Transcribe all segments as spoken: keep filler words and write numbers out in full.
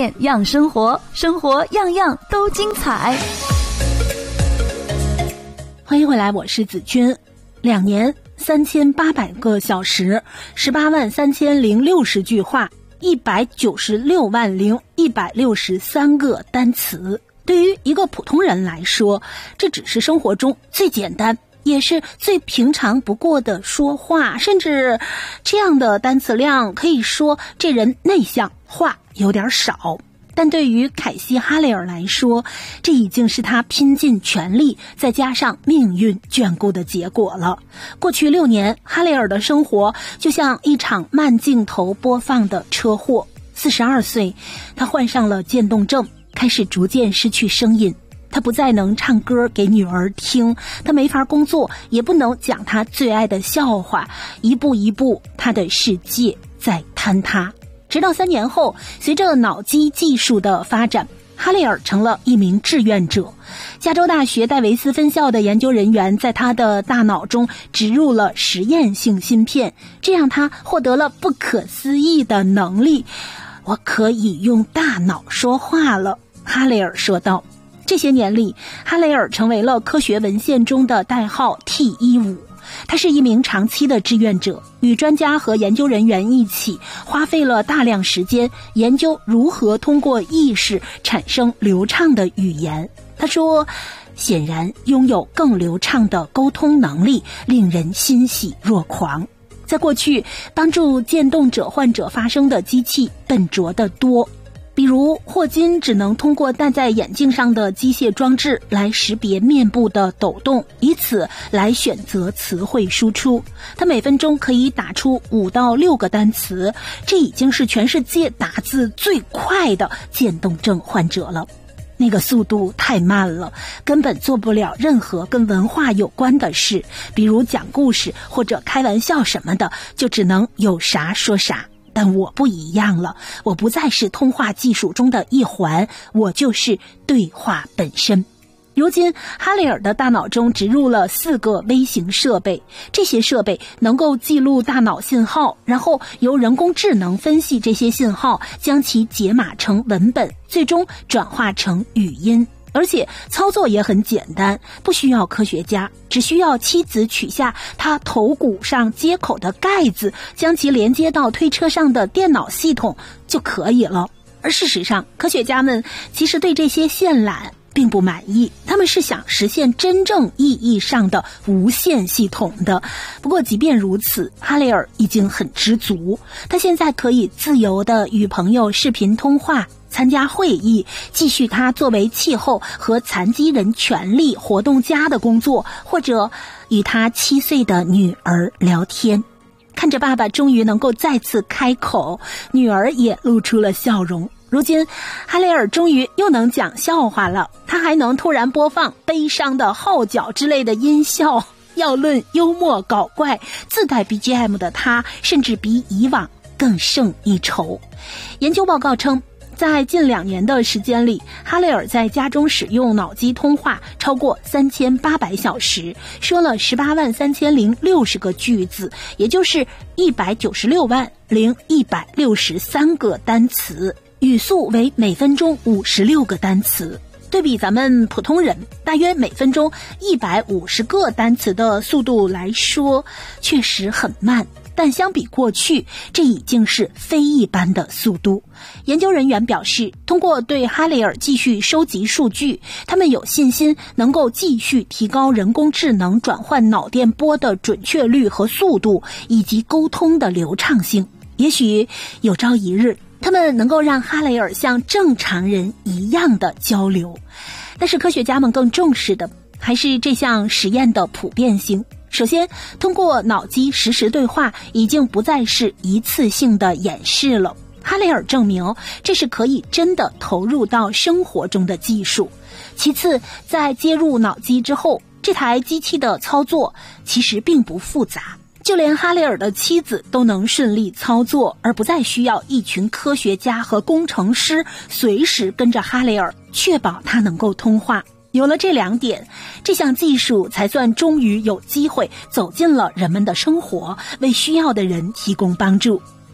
念样生活，生活样样都精彩。 欢迎回来，我是子君。两年三千八百个小时，十八万三千零六十句话，一百九十六万零一百六十三个单词。对于一个普通人来说，这只是生活中最简单也是最平常不过的说话，甚至这样的单词量可以说这人内向，话有点少。但对于凯西·哈雷尔来说，这已经是他拼尽全力再加上命运眷顾的结果了。过去六年，哈雷尔的生活就像一场慢镜头播放的车祸。四十二岁，他患上了渐冻症，开始逐渐失去声音。他不再能唱歌给女儿听，他没法工作，也不能讲他最爱的笑话。一步一步，他的世界在坍塌。直到三年后，随着脑机技术的发展，哈雷尔成了一名志愿者。加州大学戴维斯分校的研究人员在他的大脑中植入了实验性芯片，这让他获得了不可思议的能力。我可以用大脑说话了，哈雷尔说道。这些年里，哈雷尔成为了科学文献中的代号 T 十五。他是一名长期的志愿者，与专家和研究人员一起花费了大量时间研究如何通过意识产生流畅的语言。他说，显然拥有更流畅的沟通能力令人欣喜若狂。在过去，帮助渐冻者患者发声的机器笨拙得多，比如霍金只能通过戴在眼镜上的机械装置来识别面部的抖动，以此来选择词汇输出。他每分钟可以打出五到六个单词，这已经是全世界打字最快的渐冻症患者了。那个速度太慢了，根本做不了任何跟文化有关的事，比如讲故事或者开玩笑什么的，就只能有啥说啥。但我不一样了，我不再是通话技术中的一环，我就是对话本身。如今，哈雷尔的大脑中植入了四个微型设备，这些设备能够记录大脑信号，然后由人工智能分析这些信号，将其解码成文本，最终转化成语音。而且操作也很简单，不需要科学家，只需要妻子取下他头骨上接口的盖子，将其连接到推车上的电脑系统就可以了。而事实上，科学家们其实对这些线缆并不满意，他们是想实现真正意义上的无线系统的。不过即便如此，哈雷尔已经很知足，他现在可以自由地与朋友视频通话，参加会议，继续他作为气候和残疾人权利活动家的工作，或者与他七岁的女儿聊天。看着爸爸终于能够再次开口，女儿也露出了笑容。如今，哈雷尔终于又能讲笑话了，他还能突然播放悲伤的号角之类的音效。要论幽默搞怪，自带 B G M 的他，甚至比以往更胜一筹。研究报告称，在近两年的时间里，哈雷尔在家中使用脑机通话超过三千八百小时，说了十八万三千零六十个句子，也就是一百九十六万零一百六十三个单词，语速为每分钟五十六个单词。对比咱们普通人大约每分钟一百五十个单词的速度来说，确实很慢。但相比过去，这已经是非一般的速度。研究人员表示，通过对哈雷尔继续收集数据，他们有信心能够继续提高人工智能转换脑电波的准确率和速度，以及沟通的流畅性。也许有朝一日，他们能够让哈雷尔像正常人一样的交流。但是科学家们更重视的还是这项实验的普遍性。首先，通过脑机实时对话已经不再是一次性的演示了。哈雷尔证明这是可以真的投入到生活中的技术。其次，在接入脑机之后，这台机器的操作其实并不复杂，就连哈雷尔的妻子都能顺利操作，而不再需要一群科学家和工程师随时跟着哈雷尔，确保他能够通话。有了这两点，这项技术才算终于有机会走进了人们的生活，为需要的人提供帮助。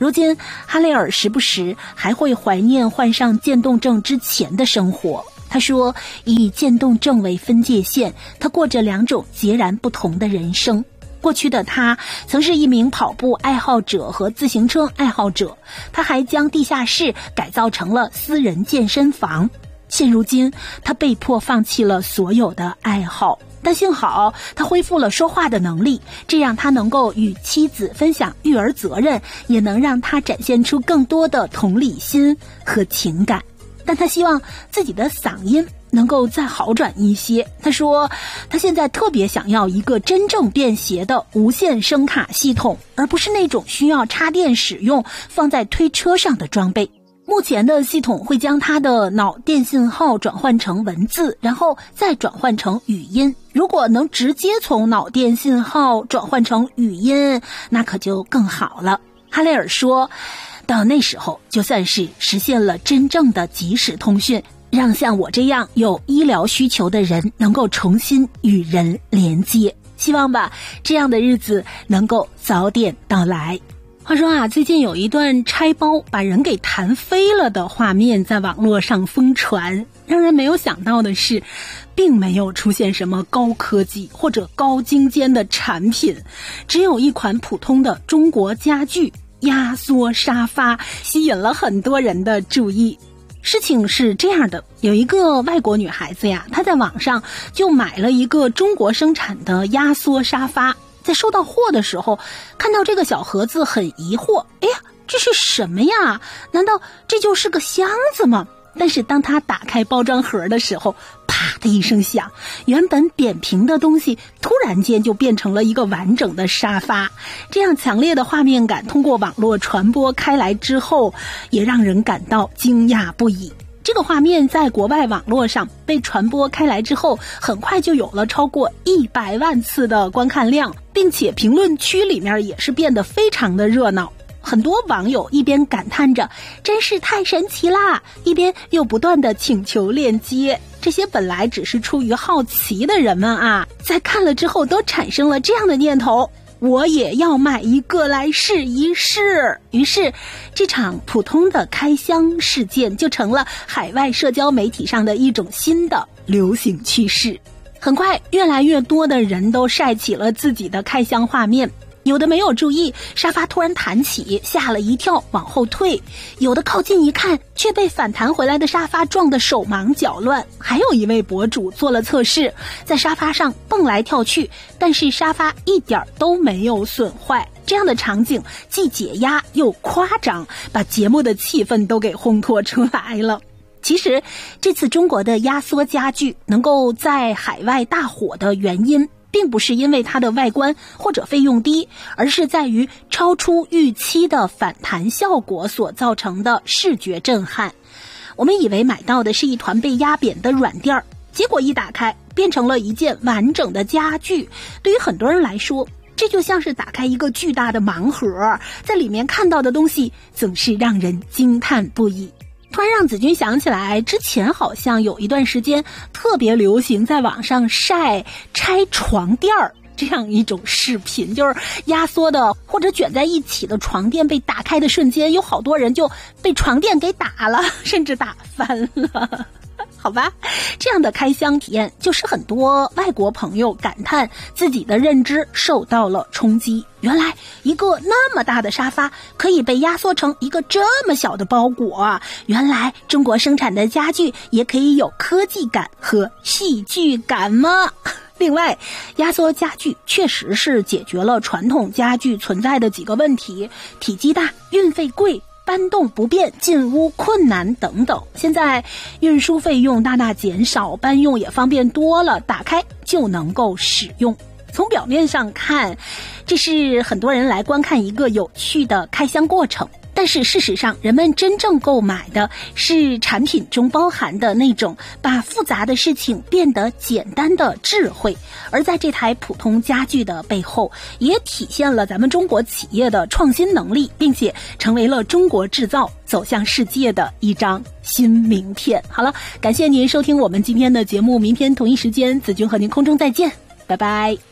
如今哈雷尔时不时还会怀念患上渐冻症之前的生活。他说，以渐冻症为分界线，他过着两种截然不同的人生。过去的他曾是一名跑步爱好者和自行车爱好者，他还将地下室改造成了私人健身房。现如今他被迫放弃了所有的爱好，但幸好他恢复了说话的能力，这让他能够与妻子分享育儿责任，也能让他展现出更多的同理心和情感。但他希望自己的嗓音能够再好转一些。他说他现在特别想要一个真正便携的无线声卡系统，而不是那种需要插电使用放在推车上的装备。目前的系统会将他的脑电信号转换成文字，然后再转换成语音。如果能直接从脑电信号转换成语音，那可就更好了。哈雷尔说，到那时候就算是实现了真正的即时通讯，让像我这样有医疗需求的人能够重新与人连接。希望吧，这样的日子能够早点到来。话说啊，最近有一段拆包把人给弹飞了的画面在网络上疯传。让人没有想到的是，并没有出现什么高科技或者高精尖的产品，只有一款普通的中国家具压缩沙发吸引了很多人的注意。事情是这样的，有一个外国女孩子呀，她在网上就买了一个中国生产的压缩沙发。在收到货的时候，看到这个小盒子很疑惑，哎呀，这是什么呀？难道这就是个箱子吗？但是当他打开包装盒的时候，啪的一声响，原本扁平的东西突然间就变成了一个完整的沙发。这样强烈的画面感通过网络传播开来之后，也让人感到惊讶不已。这个画面在国外网络上被传播开来之后，很快就有了超过一百万次的观看量，并且评论区里面也是变得非常的热闹。很多网友一边感叹着真是太神奇啦，一边又不断的请求链接。这些本来只是出于好奇的人们啊，在看了之后都产生了这样的念头，我也要买一个来试一试。于是这场普通的开箱事件就成了海外社交媒体上的一种新的流行趋势。很快越来越多的人都晒起了自己的开箱画面，有的没有注意，沙发突然弹起，吓了一跳往后退，有的靠近一看，却被反弹回来的沙发撞得手忙脚乱。还有一位博主做了测试，在沙发上蹦来跳去，但是沙发一点都没有损坏。这样的场景既解压又夸张，把节目的气氛都给烘托出来了。其实这次中国的压缩家具能够在海外大火的原因，并不是因为它的外观或者费用低，而是在于超出预期的反弹效果所造成的视觉震撼。我们以为买到的是一团被压扁的软垫儿，结果一打开变成了一件完整的家具。对于很多人来说，这就像是打开一个巨大的盲盒，在里面看到的东西总是让人惊叹不已。突然让子君想起来，之前好像有一段时间特别流行在网上晒拆床垫儿这样一种视频，就是压缩的或者卷在一起的床垫被打开的瞬间，有好多人就被床垫给打了，甚至打翻了。好吧，这样的开箱体验就是很多外国朋友感叹自己的认知受到了冲击。原来一个那么大的沙发可以被压缩成一个这么小的包裹，原来中国生产的家具也可以有科技感和戏剧感吗？另外，压缩家具确实是解决了传统家具存在的几个问题，体积大、运费贵、搬动不便、进屋困难等等。现在运输费用大大减少，搬用也方便多了，打开就能够使用。从表面上看，这是很多人来观看一个有趣的开箱过程，但是事实上人们真正购买的是产品中包含的那种把复杂的事情变得简单的智慧。而在这台普通家具的背后，也体现了咱们中国企业的创新能力，并且成为了中国制造走向世界的一张新名片。好了，感谢您收听我们今天的节目，明天同一时间子君和您空中再见，拜拜。